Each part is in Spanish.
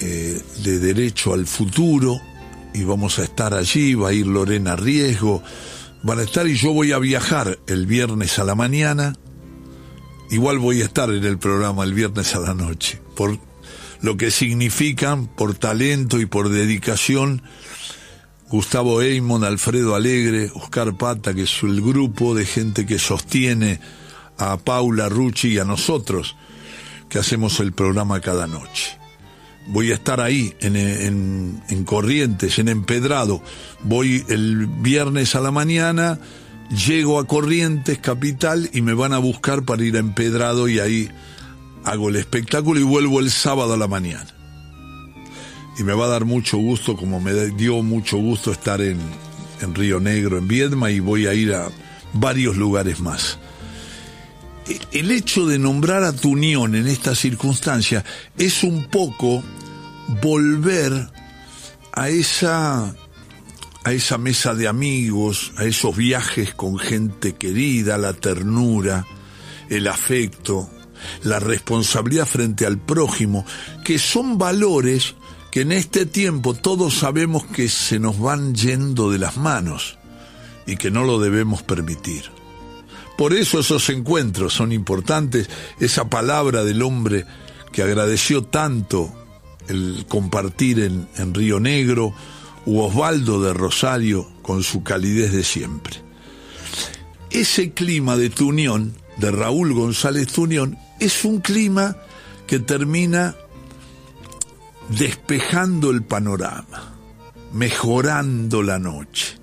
de Derecho al Futuro, y vamos a estar allí, va a ir Lorena Riesgo, van a estar, y yo voy a viajar el viernes a la mañana. Igual voy a estar en el programa el viernes a la noche, por lo que significan, por talento y por dedicación, Gustavo Eymond, Alfredo Alegre, Oscar Pata, que es el grupo de gente que sostiene a Paula Rucci y a nosotros, que hacemos el programa cada noche. Voy a estar ahí, en Corrientes, en Empedrado. Voy el viernes a la mañana, llego a Corrientes, capital, y me van a buscar para ir a Empedrado, y ahí hago el espectáculo y vuelvo el sábado a la mañana. Y me va a dar mucho gusto, como me dio mucho gusto estar en Río Negro, en Viedma, y voy a ir a varios lugares más. El hecho de nombrar a Tunión en esta circunstancia es un poco volver a esa mesa de amigos, a esos viajes con gente querida, la ternura, el afecto, la responsabilidad frente al prójimo, que son valores que en este tiempo todos sabemos que se nos van yendo de las manos y que no lo debemos permitir. Por eso esos encuentros son importantes, esa palabra del hombre que agradeció tanto el compartir en Río Negro, u Osvaldo de Rosario con su calidez de siempre. Ese clima de Tunión, de Raúl González Tunión, es un clima que termina despejando el panorama, mejorando la noche.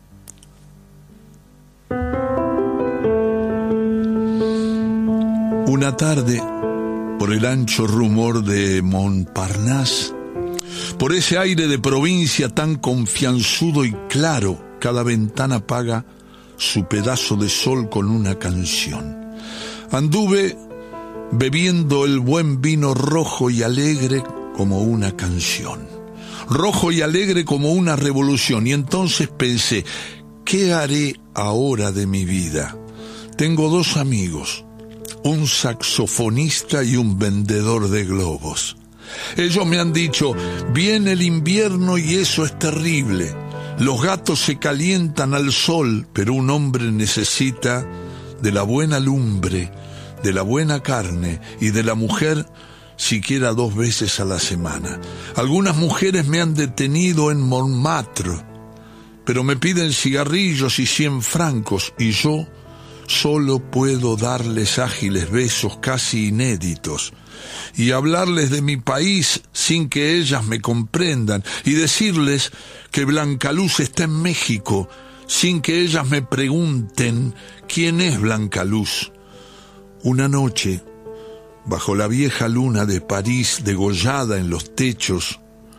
Una tarde, por el ancho rumor de Montparnasse, por ese aire de provincia tan confianzudo y claro, cada ventana paga su pedazo de sol con una canción. Anduve bebiendo el buen vino rojo y alegre como una canción, rojo y alegre como una revolución, y entonces pensé, ¿qué haré ahora de mi vida? Tengo dos amigos, un saxofonista y un vendedor de globos. Ellos me han dicho, viene el invierno y eso es terrible. Los gatos se calientan al sol, pero un hombre necesita de la buena lumbre, de la buena carne y de la mujer siquiera 2 veces a la semana. Algunas mujeres me han detenido en Montmartre, pero me piden cigarrillos y 100 francos, y yo solo puedo darles ágiles besos casi inéditos y hablarles de mi país sin que ellas me comprendan, y decirles que Blancaluz está en México sin que ellas me pregunten quién es Blancaluz. Una noche, bajo la vieja luna de París degollada en los techos,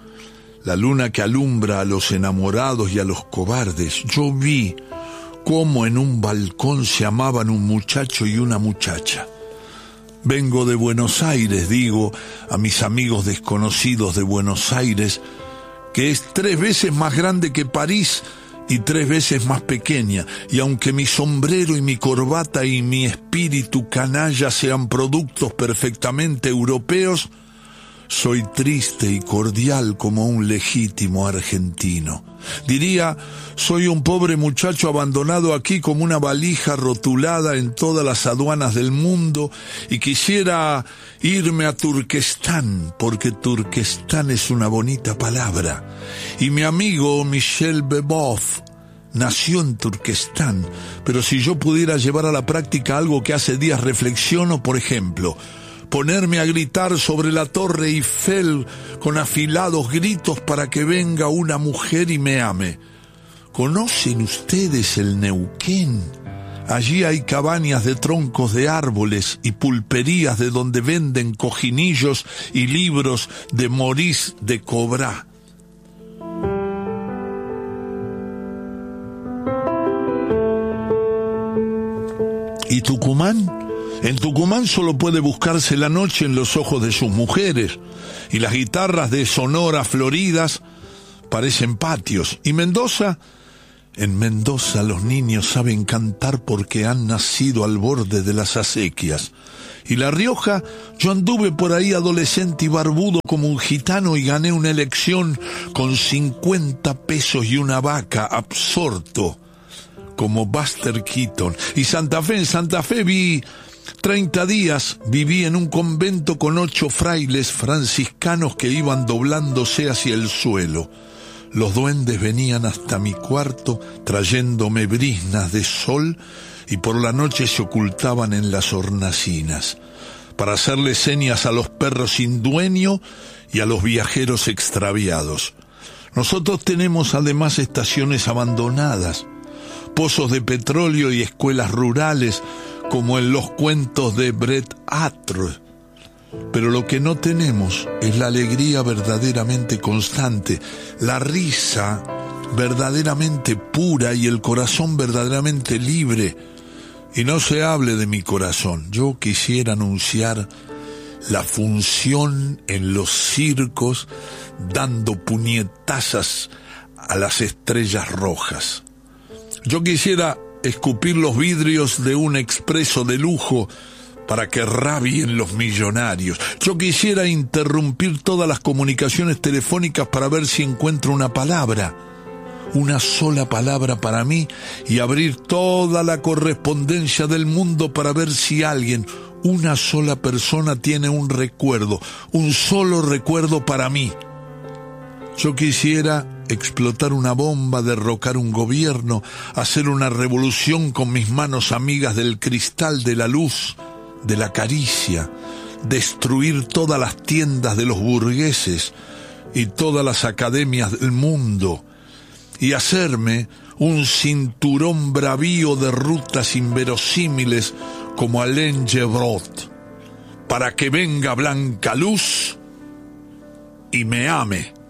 la luna que alumbra a los enamorados y a los cobardes, yo vi cómo en un balcón se amaban un muchacho y una muchacha. Vengo de Buenos Aires, digo a mis amigos desconocidos de Buenos Aires, que es 3 veces más grande que París y 3 veces más pequeña, y aunque mi sombrero y mi corbata y mi espíritu canalla sean productos perfectamente europeos, soy triste y cordial como un legítimo argentino. Diría, soy un pobre muchacho abandonado aquí como una valija rotulada en todas las aduanas del mundo, y quisiera irme a Turquestán, porque Turquestán es una bonita palabra. Y mi amigo Michel Beboff nació en Turquestán, pero si yo pudiera llevar a la práctica algo que hace días reflexiono, por ejemplo, ponerme a gritar sobre la Torre Eiffel con afilados gritos para que venga una mujer y me ame. ¿Conocen ustedes el Neuquén? Allí hay cabañas de troncos de árboles y pulperías de donde venden cojinillos y libros de Maurice de Cobra. ¿Y Tucumán? En Tucumán solo puede buscarse la noche en los ojos de sus mujeres, y las guitarras de Sonora floridas parecen patios. ¿Y Mendoza? En Mendoza los niños saben cantar porque han nacido al borde de las acequias, Y La Rioja, yo anduve por ahí adolescente y barbudo como un gitano y gané una elección con 50 pesos y una vaca, absorto como Buster Keaton. Y en Santa Fe vi 30 días, viví en un convento con 8 frailes franciscanos que iban doblándose hacia el suelo. Los duendes venían hasta mi cuarto trayéndome briznas de sol y por la noche se ocultaban en las hornacinas para hacerle señas a los perros sin dueño y a los viajeros extraviados. Nosotros tenemos además estaciones abandonadas, pozos de petróleo y escuelas rurales como en los cuentos de Bret Hart. Pero lo que no tenemos es la alegría verdaderamente constante, la risa verdaderamente pura y el corazón verdaderamente libre. Y no se hable de mi corazón. Yo quisiera anunciar la función en los circos dando puñetazas a las estrellas rojas. Yo quisiera escupir los vidrios de un expreso de lujo para que rabien los millonarios. Yo quisiera interrumpir todas las comunicaciones telefónicas para ver si encuentro una palabra, una sola palabra para mí, y abrir toda la correspondencia del mundo para ver si alguien, una sola persona, tiene un recuerdo, un solo recuerdo para mí. Yo quisiera explotar una bomba, derrocar un gobierno, hacer una revolución con mis manos amigas del cristal, de la luz, de la caricia, destruir todas las tiendas de los burgueses y todas las academias del mundo, y hacerme un cinturón bravío de rutas inverosímiles como Alain Gevrot, para que venga blanca luz y me ame.